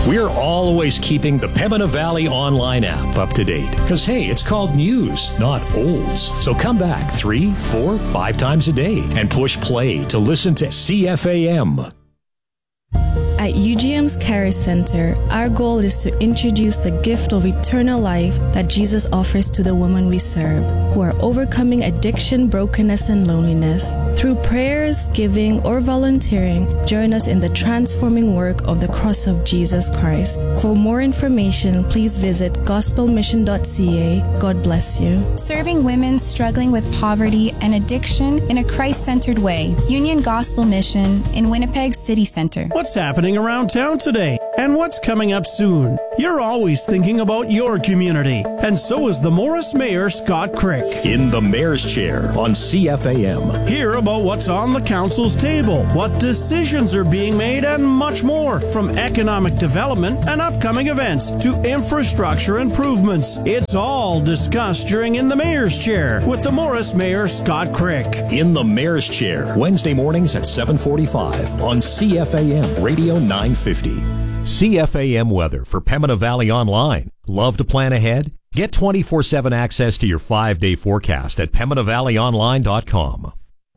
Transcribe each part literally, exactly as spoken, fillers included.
We're always keeping the Pembina Valley online app up to date. Because, hey, it's called news, not olds. So come back three, four, five times a day and push play to listen to C F A M. At U G M's Care Center, our goal is to introduce the gift of eternal life that Jesus offers to the women we serve, who are overcoming addiction, brokenness, and loneliness. Through prayers, giving, or volunteering, join us in the transforming work of the cross of Jesus Christ. For more information, please visit gospel mission dot c a. God bless you. Serving women struggling with poverty and addiction in a Christ-centered way. Union Gospel Mission in Winnipeg City Center. What's happening around town today? And what's coming up soon? You're always thinking about your community. And so is the Morris Mayor, Scott Crick. In the Mayor's Chair on C F A M. Hear about what's on the council's table, what decisions are being made, and much more. From economic development and upcoming events to infrastructure improvements. It's all discussed during In the Mayor's Chair with the Morris Mayor, Scott Crick. In the Mayor's Chair, Wednesday mornings at seven forty-five on C F A M Radio nine fifty. C F A M weather for Pembina Valley Online. Love to plan ahead? Get twenty-four seven access to your five-day forecast at pembina valley online dot com.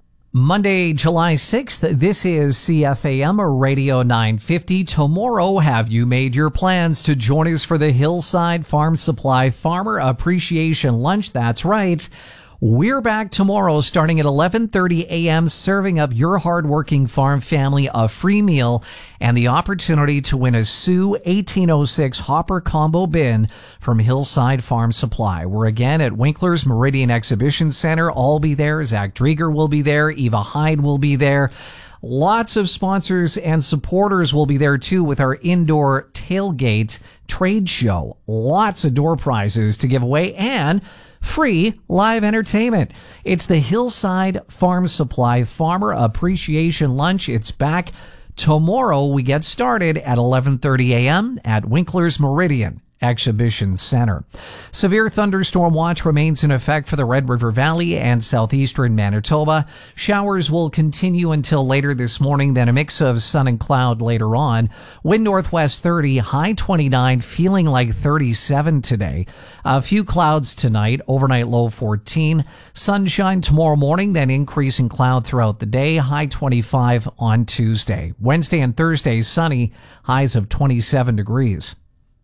Monday, July sixth, this is C F A M Radio nine fifty. Tomorrow, have you made your plans to join us for the Hillside Farm Supply Farmer Appreciation Lunch? That's right. We're back tomorrow starting at eleven thirty a.m. serving up your hardworking farm family a free meal and the opportunity to win a Sioux eighteen oh six Hopper Combo Bin from Hillside Farm Supply. We're again at Winkler's Meridian Exhibition Center. I'll be there. Zach Drieger will be there. Eva Hyde will be there. Lots of sponsors and supporters will be there too with our indoor tailgate trade show. Lots of door prizes to give away and free live entertainment. It's the Hillside Farm Supply Farmer Appreciation Lunch. It's back tomorrow. We get started at eleven thirty a.m. at Winkler's Meridian Exhibition Center. Severe thunderstorm watch remains in effect for the Red River Valley and southeastern Manitoba. Showers will continue until later this morning, then a mix of sun and cloud later on. Wind northwest thirty, high twenty-nine, feeling like thirty-seven today. A few clouds tonight, overnight low fourteen. Sunshine tomorrow morning, then increasing cloud throughout the day, high twenty-five on Tuesday. Wednesday and Thursday, sunny, highs of twenty-seven degrees.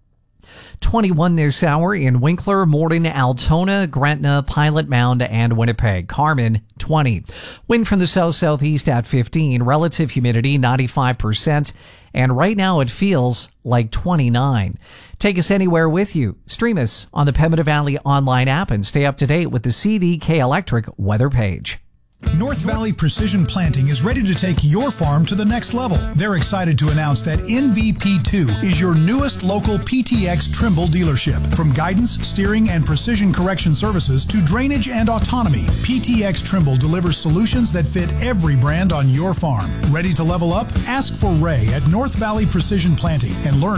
twenty-one this hour in Winkler, Morden, Altona, Gretna, Pilot Mound, and Winnipeg. Carmen, twenty. Wind from the south-southeast at fifteen. Relative humidity, ninety-five percent. And right now it feels like twenty-nine. Take us anywhere with you. Stream us on the Pembina Valley online app and stay up to date with the C D K Electric weather page. North Valley Precision Planting is ready to take your farm to the next level. They're excited to announce that N V P two is your newest local P T X Trimble dealership. From guidance, steering, and precision correction services to drainage and autonomy, P T X Trimble delivers solutions that fit every brand on your farm. Ready to level up? Ask for Ray at North Valley Precision Planting and learn